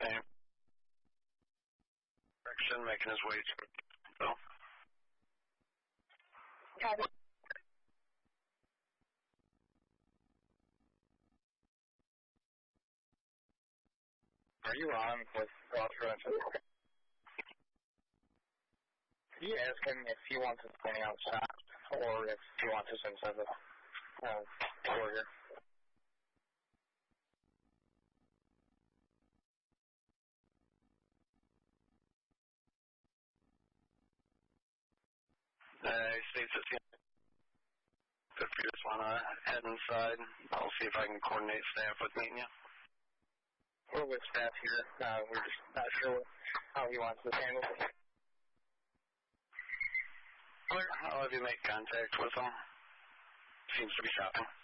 same direction, making his way to so. Copy. Are you on with Crossroads? Can you ask him if he wants us standing outside or if he wants us inside the door here? He states it's if you just want to head inside, I'll see if I can coordinate staff with meeting you. We're with staff here. We're just not sure how he wants this handled. I'll have you make contact with him. Seems to be shopping.